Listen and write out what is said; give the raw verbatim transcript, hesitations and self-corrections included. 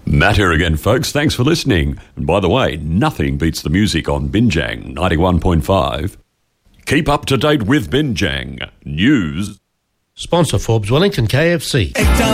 Matt here again, folks. Thanks for listening. And by the way, nothing beats the music on Binjang ninety-one point five. Keep up to date with Binjang News. Sponsor Forbes Wellington K F C.